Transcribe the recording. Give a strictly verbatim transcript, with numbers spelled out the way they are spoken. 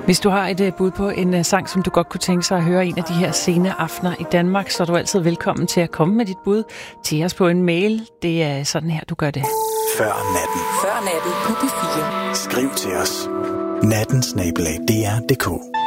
Hvis du har et uh, bud på en uh, sang, som du godt kunne tænke sig at høre en af de her sene aftener i Danmark, så er du altid velkommen til at komme med dit bud til os på en mail. Det er sådan her, du gør det. Før natten. Før natten på P fire. Skriv til os. natten snabel-a d r punktum d k